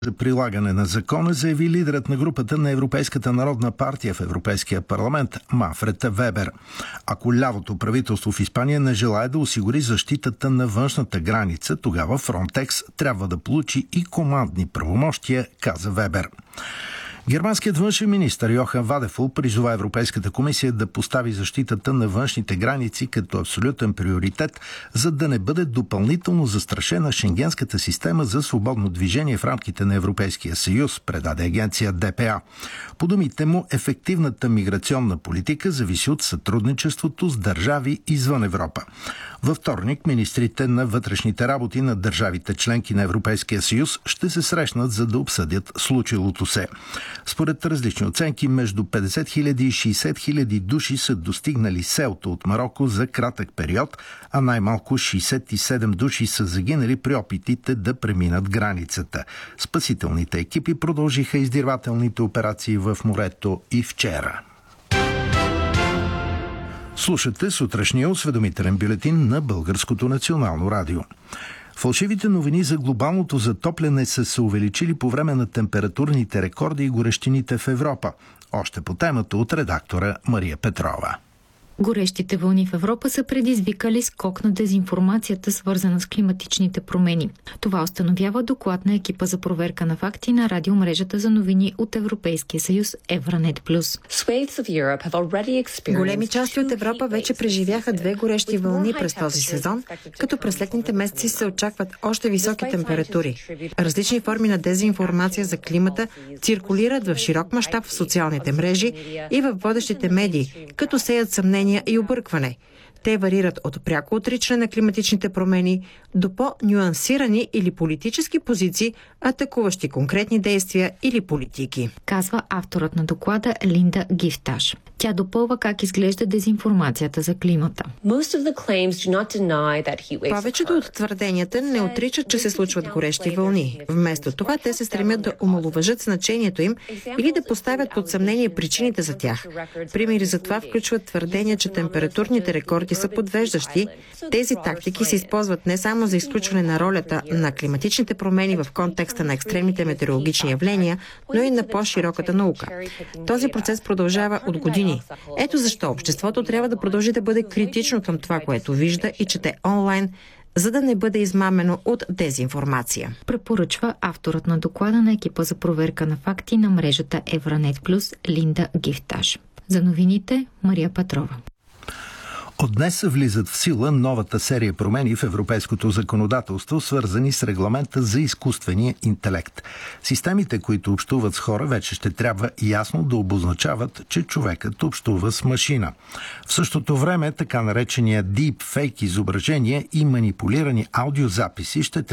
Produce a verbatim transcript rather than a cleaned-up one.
За прилагане на закона заяви лидерът на групата на Европейската народна партия в Европейския парламент Манфред Вебер. Ако лявото правителство в Испания не желае да осигури защитата на външната граница, тогава Фронтекс трябва да получи и командни правомощия, каза Вебер. Германският външен министър Йохан Вадефул призова Европейската комисия да постави защитата на външните граници като абсолютен приоритет, за да не бъде допълнително застрашена шенгенската система за свободно движение в рамките на Европейския съюз, предаде агенция Д П А. По думите му, ефективната миграционна политика зависи от сътрудничеството с държави извън Европа. Във вторник министрите на вътрешните работи на държавите членки на Европейския съюз ще се срещнат, за да обсъдят случилото се. Според различни оценки, между петдесет хиляди и шейсет хиляди души са достигнали Сеута от Мароко за кратък период, а най-малко шейсет и седем души са загинали при опитите да преминат границата. Спасителните екипи продължиха издирвателните операции в морето и вчера. Слушате сутрешния осведомителен бюлетин на Българското национално радио. Фалшивите новини за глобалното затопляне са се увеличили по време на температурните рекорди и горещините в Европа. Още по темата от редактора Мария Петрова. Горещите вълни в Европа са предизвикали скок на дезинформацията, свързана с климатичните промени. Това установява доклад на екипа за проверка на факти на радиомрежата за новини от Европейския съюз Евранет Плюс. Големи части от Европа вече преживяха две горещи вълни през този сезон, като през летните месеци се очакват още високи температури. Различни форми на дезинформация за климата циркулират в широк мащаб в социалните мрежи и в водещите медии, като сеят съмнения и объркване. Те варират от пряко отричане на климатичните промени до по-нюансирани или политически позиции, атакуващи конкретни действия или политики, казва авторът на доклада Линда Гифташ. Тя допълва как изглежда дезинформацията за климата. Повечето от твърденията не отричат, че се случват горещи вълни. Вместо това те се стремят да омаловажат значението им или да поставят под съмнение причините за тях. Примери за това включват твърдения, че температурните рекорди са подвеждащи. Тези тактики се използват не само за изключване на ролята на климатичните промени в контекста на екстремните метеорологични явления, но и на по-широката наука. Този процес продължава от години. Ето защо обществото трябва да продължи да бъде критично към това, което вижда и чете онлайн, за да не бъде измамено от дезинформация. Препоръчва авторът на доклада на екипа за проверка на факти на мрежата Евранет Плюс Линда Гифташ. За новините Мария Петрова. От днес влизат в сила новата серия промени в европейското законодателство, свързани с регламента за изкуствения интелект. Системите, които общуват с хора, вече ще трябва ясно да обозначават, че човекът общува с машина. В същото време, така наречения deepfake изображения и манипулирани аудиозаписи ще